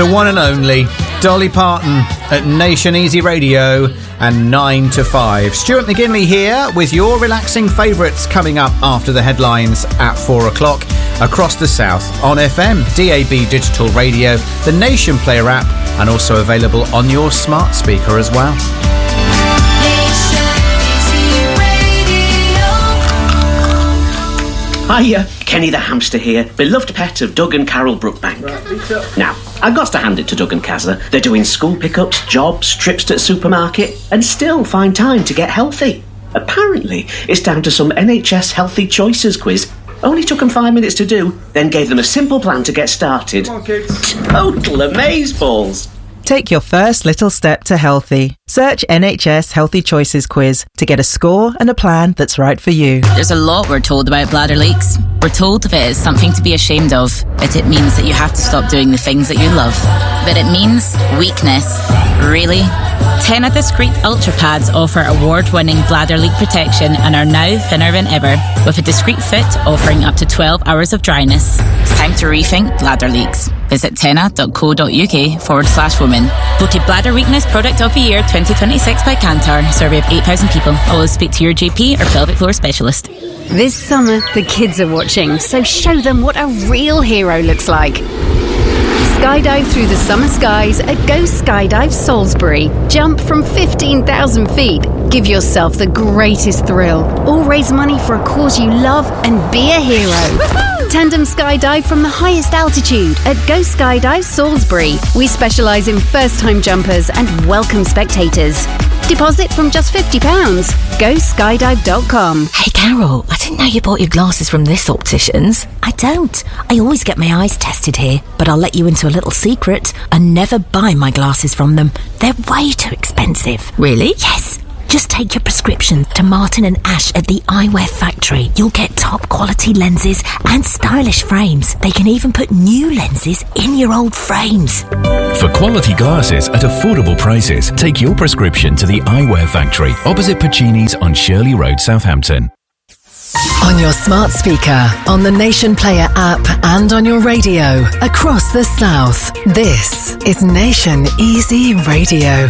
The one and only Dolly Parton at Nation Easy Radio and 9 to 5. Stuart McGinley here with your relaxing favourites coming up after the headlines at 4 o'clock across the south on FM, DAB digital radio, the Nation Player app, and also available on your smart speaker as well. Hiya, Kenny the hamster here, beloved pet of Doug and Carol Brookbank. Now, I've got to hand it to Doug and Kazza. They're doing school pickups, jobs, trips to the supermarket, and still find time to get healthy. Apparently, it's down to some NHS Healthy Choices quiz. Only took them 5 minutes to do, then gave them a simple plan to get started. Come on, kids. Total amazeballs. Take your first little step to healthy. Search NHS Healthy Choices quiz to get a score and a plan that's right for you. There's a lot we're told about bladder leaks. We're told that it is something to be ashamed of, that it means that you have to stop doing the things that you love. But it means weakness. Really? Tena Discreet Ultra Pads offer award-winning bladder leak protection and are now thinner than ever, with a discreet fit offering up to 12 hours of dryness. It's time to rethink bladder leaks. Visit tena.co.uk/women. Voted Bladder Weakness Product of the Year 2026 by Kantar. Survey of 8,000 people. Always speak to your GP or pelvic floor specialist. This summer, the kids are watching, so show them what a real hero looks like. Skydive through the summer skies at Go Skydive Salisbury. Jump from 15,000 feet. Give yourself the greatest thrill. Or raise money for a cause you love and be a hero. Tandem skydive from the highest altitude at Go Skydive Salisbury. We specialise in first-time jumpers and welcome spectators. Deposit from just £50. GoSkydive.com. Hey Carol, I didn't know you bought your glasses from this optician's. I don't. I always get my eyes tested here, but I'll let you into a little secret. I never buy my glasses from them. They're way too expensive. Really? Yes. Just take your prescription to Martin and Ash at the Eyewear Factory. You'll get top quality lenses and stylish frames. They can even put new lenses in your old frames. For quality glasses at affordable prices, take your prescription to the Eyewear Factory, opposite Pacini's on Shirley Road, Southampton. On your smart speaker, on the Nation Player app, and on your radio across the south. This is Nation Easy Radio.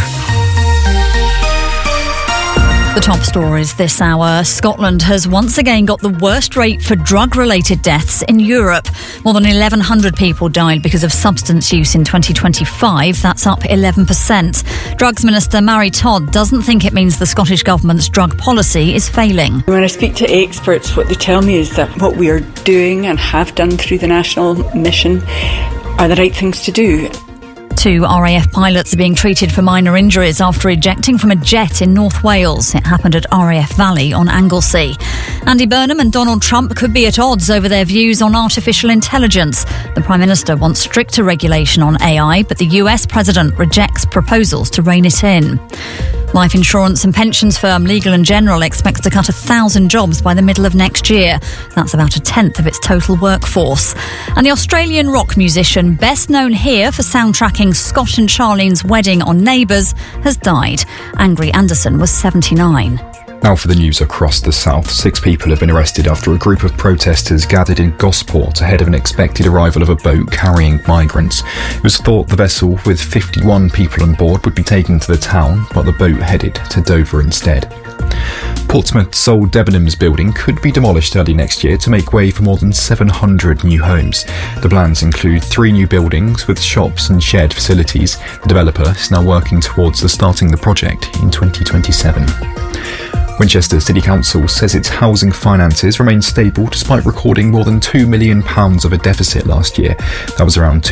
The top stories this hour. Scotland has once again got the worst rate for drug-related deaths in Europe. More than 1,100 people died because of substance use in 2025. That's up 11%. Drugs Minister Mary Todd doesn't think it means the Scottish Government's drug policy is failing. When I speak to experts, what they tell me is that what we are doing and have done through the national mission are the right things to do. 2 RAF pilots are being treated for minor injuries after ejecting from a jet in North Wales. It happened at RAF Valley on Anglesey. Andy Burnham and Donald Trump could be at odds over their views on artificial intelligence. The Prime Minister wants stricter regulation on AI, but the US President rejects proposals to rein it in. Life insurance and pensions firm Legal & General expects to cut 1,000 jobs by the middle of next year. That's about 1/10 of its total workforce. And the Australian rock musician, best known here for soundtracking Scott and Charlene's wedding on Neighbours, has died. Angry Anderson was 79. Now for the news across the south. 6 people have been arrested after a group of protesters gathered in Gosport ahead of an expected arrival of a boat carrying migrants. It was thought the vessel with 51 people on board would be taken to the town, but the boat headed to Dover insteed. Portsmouth's old Debenhams building could be demolished early next year to make way for more than 700 new homes. The plans include 3 new buildings with shops and shared facilities. The developer is now working towards starting the project in 2027. Winchester City Council says its housing finances remain stable despite recording more than £2 million of a deficit last year. That was around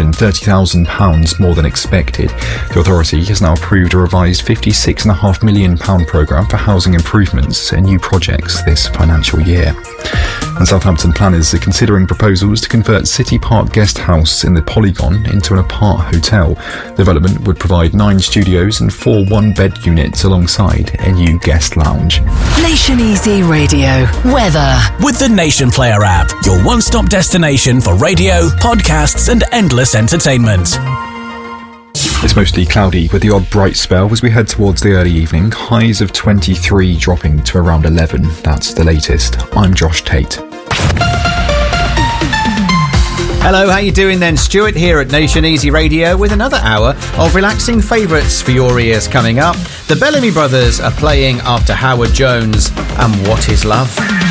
£230,000 more than expected. The authority has now approved a revised £56.5 million programme for housing improvements and new projects this financial year. And Southampton planners are considering proposals to convert City Park Guest House in the Polygon into an apart hotel. The development would provide 9 studios and 4 one-bed units alongside a new guest lounge. Nation Easy Radio. Weather. With the Nation Player app, your one-stop destination for radio, podcasts and endless entertainment. It's mostly cloudy with the odd bright spell as we head towards the early evening. Highs of 23 dropping to around 11. That's the latest. I'm Josh Tate. Hello, how you doing then? Stuart here at Nation Easy Radio with another hour of relaxing favourites for your ears coming up. The Bellamy Brothers are playing after Howard Jones and What Is Love?